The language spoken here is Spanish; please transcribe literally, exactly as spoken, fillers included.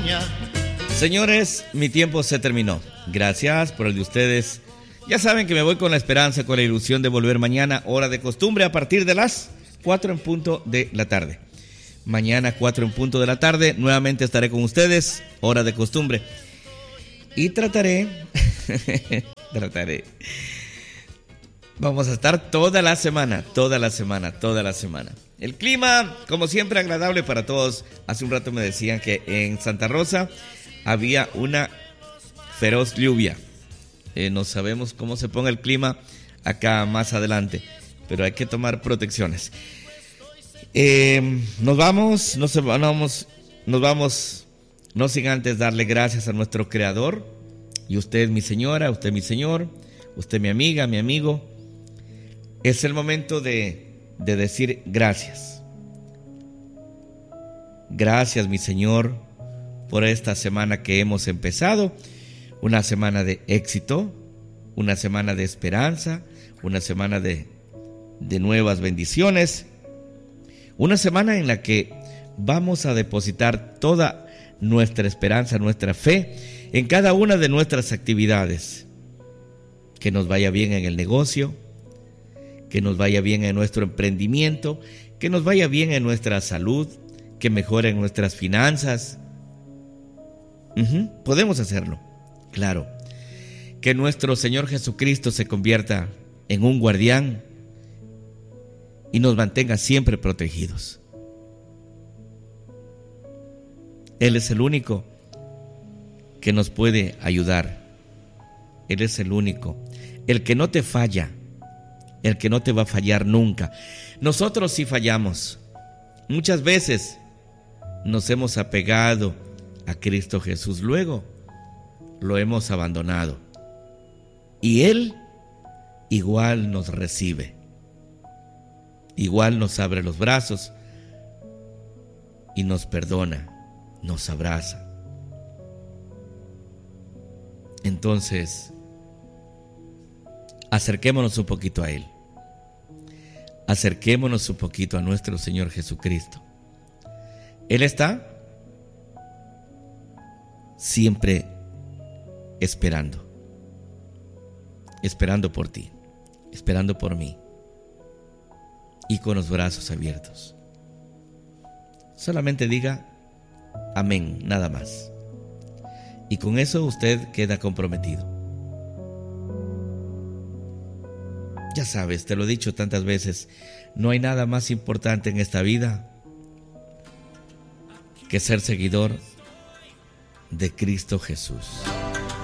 extraña. Señores, mi tiempo se terminó. Gracias por el de ustedes. Ya saben que me voy con la esperanza, con la ilusión de volver mañana, hora de costumbre, a partir de las cuatro en punto de la tarde. Mañana, cuatro en punto de la tarde, nuevamente estaré con ustedes, hora de costumbre. Y trataré, trataré. Vamos a estar toda la semana, toda la semana, toda la semana. El clima, como siempre, agradable para todos. Hace un rato me decían que en Santa Rosa había una feroz lluvia. Eh, no sabemos cómo se ponga el clima acá más adelante, pero hay que tomar protecciones. Eh, nos vamos, nos vamos, nos vamos, no sin antes darle gracias a nuestro Creador. Y usted, mi señora, usted, mi señor, usted, mi amiga, mi amigo. Es el momento de, de decir gracias. Gracias, mi Señor, por esta semana que hemos empezado. Una semana de éxito, una semana de esperanza, una semana de, de nuevas bendiciones. Una semana en la que vamos a depositar toda nuestra esperanza, nuestra fe en cada una de nuestras actividades. Que nos vaya bien en el negocio, que nos vaya bien en nuestro emprendimiento, que nos vaya bien en nuestra salud, que mejoren nuestras finanzas. Uh-huh. Podemos hacerlo, claro. Que nuestro Señor Jesucristo se convierta en un guardián y nos mantenga siempre protegidos. Él es el único que nos puede ayudar. Él es el único, el que no te falla, el que no te va a fallar nunca. Nosotros sí fallamos. Muchas veces nos hemos apegado a Cristo Jesús, luego lo hemos abandonado. Y Él igual nos recibe, igual nos abre los brazos y nos perdona, nos abraza. Entonces, acerquémonos un poquito a Él. Acerquémonos un poquito a nuestro Señor Jesucristo. Él está siempre esperando. Esperando por ti. Esperando por mí. Y con los brazos abiertos. Solamente diga amén, nada más. Y con eso usted queda comprometido. Ya sabes, te lo he dicho tantas veces, no hay nada más importante en esta vida que ser seguidor de Cristo Jesús.